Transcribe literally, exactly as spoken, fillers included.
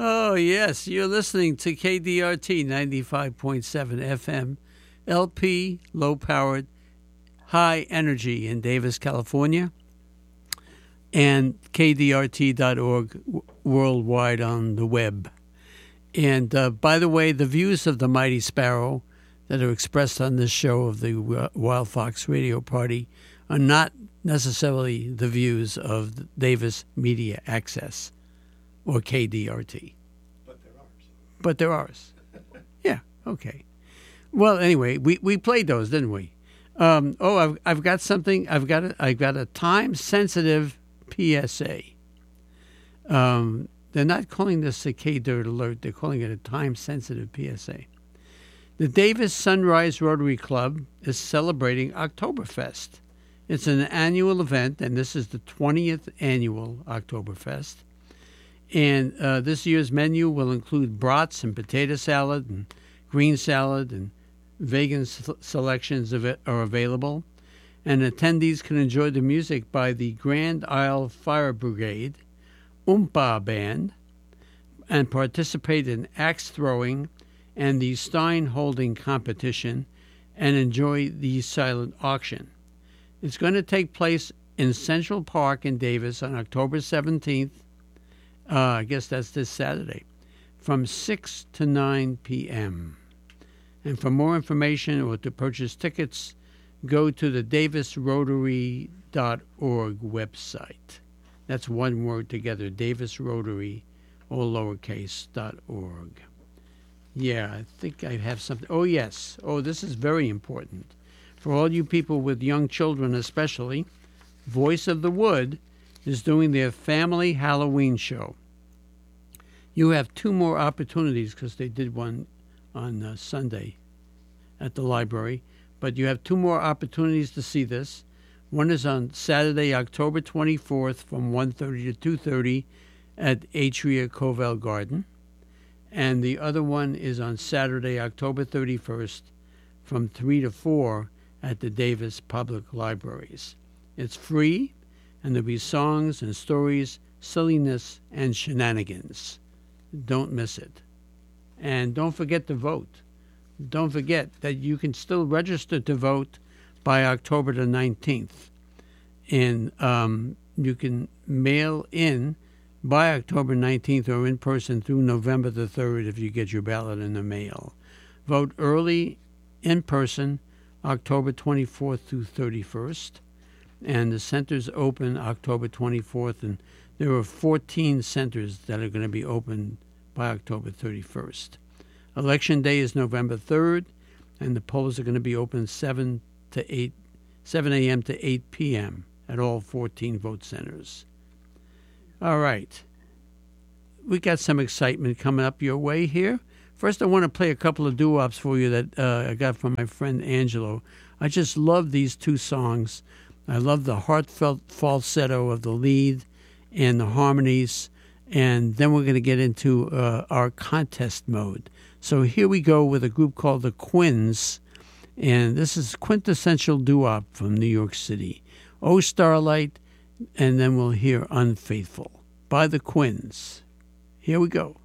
Oh, yes, you're listening to K D R T ninety-five point seven F M, L P, low-powered, high energy in Davis, California, and K D R T dot org worldwide on the web. And uh, by the way, the views of the Mighty Sparrow that are expressed on this show of the Wild Fox Radio Party are not necessarily the views of Davis Media Access or K D R T. But they're ours. But they're ours. Yeah, okay. Well, anyway, we, we played those, didn't we? Um, oh, I've I've got something. I've got a, I've got a time-sensitive P S A. Um, they're not calling this a K-Dirt alert. They're calling it a time-sensitive P S A. The Davis Sunrise Rotary Club is celebrating Oktoberfest. It's an annual event, and this is the twentieth annual Oktoberfest. And uh, this year's menu will include brats and potato salad and green salad, and vegan s- selections of it are available. And attendees can enjoy the music by the Grand Isle Fire Brigade, Oompa Band, and participate in axe throwing and the Stein holding competition, and enjoy the silent auction. It's going to take place in Central Park in Davis on October seventeenth. Uh, I guess that's this Saturday, from six to nine p.m. And for more information or to purchase tickets, go to the davis rotary dot org website. That's one word together, Davis Rotary, all lowercase, dot org. Yeah, I think I have something. Oh, yes. Oh, this is very important. For all you people with young children especially, Voice of the Wood is doing their family Halloween show. You have two more opportunities because they did one on uh, Sunday at the library, but you have two more opportunities to see this. One is on Saturday, October twenty-fourth from one thirty to two thirty at Atria Covell Garden, and the other one is on Saturday, October thirty-first from three to four at the Davis Public Libraries. It's free, and there'll be songs and stories, silliness, and shenanigans. Don't miss it. And don't forget to vote. Don't forget that you can still register to vote by October the nineteenth. And um, you can mail in by October nineteenth or in person through November the third if you get your ballot in the mail. Vote early in person October twenty-fourth through thirty-first. And the centers open October twenty-fourth, and there are fourteen centers that are going to be open by October thirty-first. Election day is November third, and the polls are going to be open seven to eight, seven a.m. to eight p.m. at all fourteen vote centers. All right. We got some excitement coming up your way here. First, I want to play a couple of doo-wops for you that uh, I got from my friend Angelo. I just love these two songs. I love the heartfelt falsetto of the lead and the harmonies. And then we're going to get into uh, our contest mode. So here we go with a group called the Quins. And this is quintessential doo-wop from New York City. Oh, Starlight, and then we'll hear Unfaithful by the Quins. Here we go.